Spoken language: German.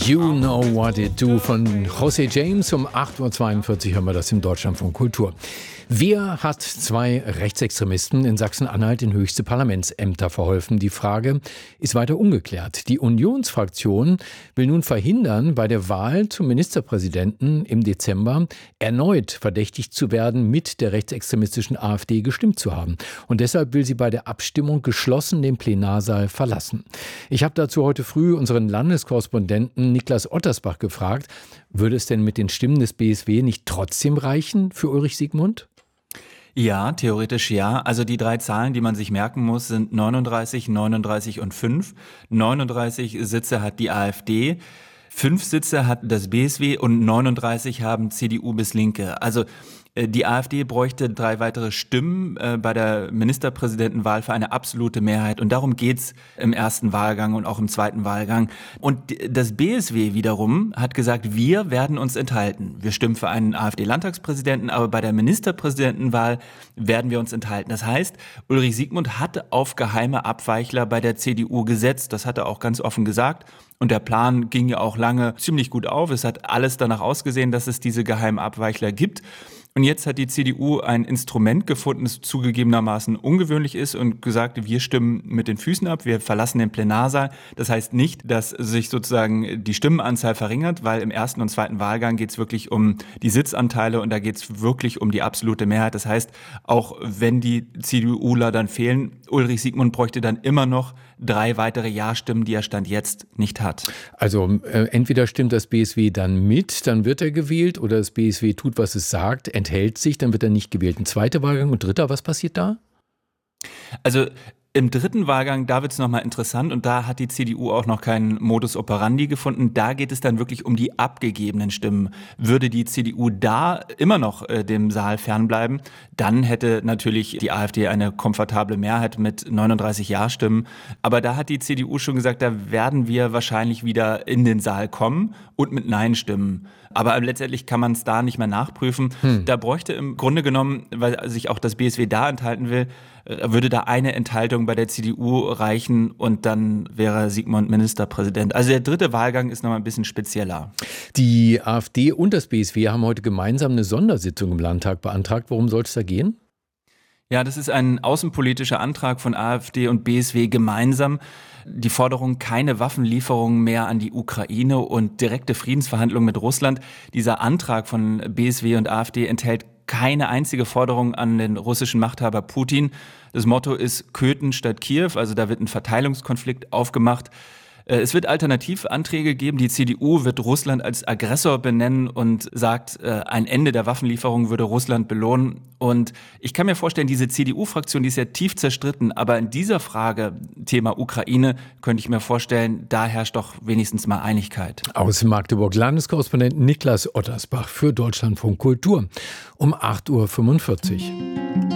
You Know What It Do von José James. Um 8.42 Uhr hören wir das im Deutschlandfunk Kultur. Wer hat zwei Rechtsextremisten in Sachsen-Anhalt in höchste Parlamentsämter verholfen? Die Frage ist weiter ungeklärt. Die Unionsfraktion will nun verhindern, bei der Wahl zum Ministerpräsidenten im Dezember erneut verdächtigt zu werden, mit der rechtsextremistischen AfD gestimmt zu haben. Und deshalb will sie bei der Abstimmung geschlossen den Plenarsaal verlassen. Ich habe dazu heute früh unseren Landeskorrespondenten Niklas Ottersbach gefragt, würde es denn mit den Stimmen des BSW nicht trotzdem reichen für Ulrich Siegmund? Ja, theoretisch ja. Also die drei Zahlen, die man sich merken muss, sind 39, 39 und 5. 39 Sitze hat die AfD, 5 Sitze hat das BSW und 39 haben CDU bis Linke. Also die AfD bräuchte 3 weitere Stimmen bei der Ministerpräsidentenwahl für eine absolute Mehrheit. Und darum geht's im ersten Wahlgang und auch im zweiten Wahlgang. Und das BSW wiederum hat gesagt, wir werden uns enthalten. Wir stimmen für einen AfD-Landtagspräsidenten, aber bei der Ministerpräsidentenwahl werden wir uns enthalten. Das heißt, Ulrich Siegmund hat auf geheime Abweichler bei der CDU gesetzt. Das hat er auch ganz offen gesagt. Und der Plan ging ja auch lange ziemlich gut auf. Es hat alles danach ausgesehen, dass es diese geheimen Abweichler gibt. Und jetzt hat die CDU ein Instrument gefunden, das zugegebenermaßen ungewöhnlich ist und gesagt, wir stimmen mit den Füßen ab, wir verlassen den Plenarsaal. Das heißt nicht, dass sich sozusagen die Stimmenanzahl verringert, weil im ersten und zweiten Wahlgang geht es wirklich um die Sitzanteile und da geht es wirklich um die absolute Mehrheit. Das heißt, auch wenn die CDUler dann fehlen, Ulrich Siegmund bräuchte dann immer noch 3 weitere Ja-Stimmen, die er Stand jetzt nicht hat. Also entweder stimmt das BSW dann mit, dann wird er gewählt, oder das BSW tut, was es sagt, enthält sich, dann wird er nicht gewählt. Ein zweiter Wahlgang und dritter, was passiert da? Also im dritten Wahlgang, da wird es nochmal interessant und da hat die CDU auch noch keinen Modus operandi gefunden. Da geht es dann wirklich um die abgegebenen Stimmen. Würde die CDU da immer noch dem Saal fernbleiben, dann hätte natürlich die AfD eine komfortable Mehrheit mit 39 Ja-Stimmen. Aber da hat die CDU schon gesagt, da werden wir wahrscheinlich wieder in den Saal kommen und mit Nein-Stimmen. Aber letztendlich kann man es da nicht mehr nachprüfen. Da bräuchte im Grunde genommen, weil sich auch das BSW da enthalten will, würde da eine Enthaltung bei der CDU reichen und dann wäre Siegmund Ministerpräsident. Also der dritte Wahlgang ist nochmal ein bisschen spezieller. Die AfD und das BSW haben heute gemeinsam eine Sondersitzung im Landtag beantragt. Worum soll es da gehen? Ja, das ist ein außenpolitischer Antrag von AfD und BSW gemeinsam. Die Forderung, keine Waffenlieferungen mehr an die Ukraine und direkte Friedensverhandlungen mit Russland. Dieser Antrag von BSW und AfD enthält keine einzige Forderung an den russischen Machthaber Putin. Das Motto ist Köthen statt Kiew, also da wird ein Verteilungskonflikt aufgemacht. Es wird Alternativanträge geben. Die CDU wird Russland als Aggressor benennen und sagt, ein Ende der Waffenlieferung würde Russland belohnen. Und ich kann mir vorstellen, diese CDU-Fraktion, die ist ja tief zerstritten. Aber in dieser Frage, Thema Ukraine, könnte ich mir vorstellen, da herrscht doch wenigstens mal Einigkeit. Aus Magdeburg Landeskorrespondent Niklas Ottersbach für Deutschlandfunk Kultur um 8.45 Uhr.